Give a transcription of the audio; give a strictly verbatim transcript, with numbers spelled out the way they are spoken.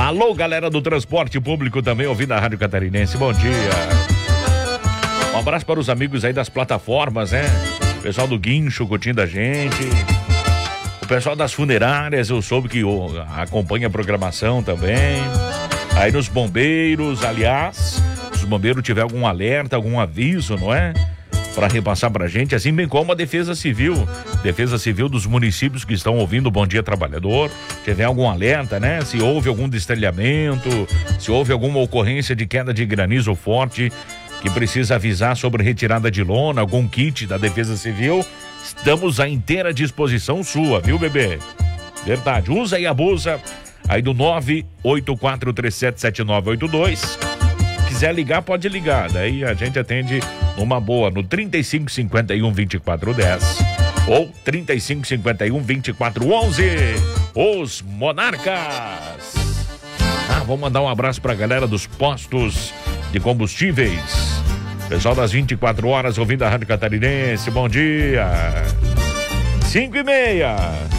Alô, galera do transporte público também ouvindo a Rádio Catarinense, bom dia. Um abraço para os amigos aí das plataformas, né? O pessoal do guincho curtindo a gente. O pessoal das funerárias, eu soube que oh, acompanha a programação também. Aí nos bombeiros, aliás, se os bombeiros tiver algum alerta, algum aviso, não é? Para repassar pra gente, assim bem como a Defesa Civil. Defesa Civil dos municípios que estão ouvindo o Bom Dia Trabalhador. Tiver algum alerta, né? Se houve algum destrelhamento, se houve alguma ocorrência de queda de granizo forte, que precisa avisar sobre retirada de lona, algum kit da Defesa Civil, estamos à inteira disposição sua, viu, bebê? Verdade, usa e abusa aí do nove oito quatro três sete sete nove oito dois. Quiser ligar, pode ligar, daí a gente atende numa boa no trinta e cinco, cinquenta e um, vinte e quatro, dez ou trinta e cinco, cinquenta e um, vinte e quatro, onze. Os Monarcas. Ah, vamos mandar um abraço pra galera dos postos de combustíveis. Pessoal das vinte e quatro horas ouvindo a Rádio Catarinense, bom dia. Cinco e meia.